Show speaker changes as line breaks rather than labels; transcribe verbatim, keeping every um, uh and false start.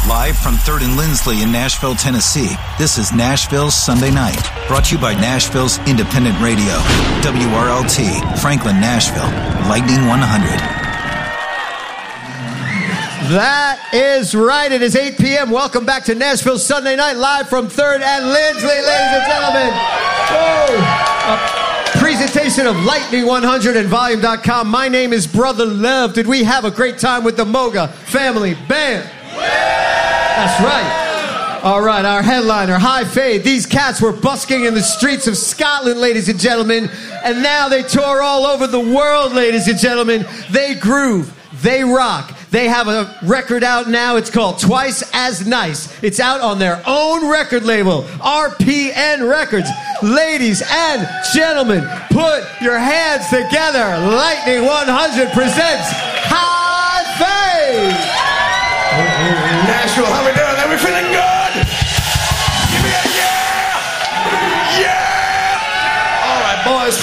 Live from third and Lindsley in Nashville, Tennessee, this is Nashville's Sunday Night. Brought to you by Nashville's Independent Radio. W R L T, Franklin, Nashville. Lightning one hundred.
That is right. It is eight p.m. Welcome back to Nashville Sunday Night, live from third and Lindsley, ladies and gentlemen. Oh, a presentation of Lightning one hundred and volume dot com. My name is Brother Love. Did we have a great time with the Moga Family Band? That's right. All right, our headliner, High Fade. These cats were busking in the streets of Scotland, ladies and gentlemen, and now they tour all over the world, ladies and gentlemen. They groove. They rock. They have a record out now. It's called Twice as Nice. It's out on their own record label, R P N Records. Ladies and gentlemen, put your hands together. Lightning one hundred presents High Fade.
Nashville, how we doing? Are we feeling good? Give me a yeah! Yeah! All right, boys.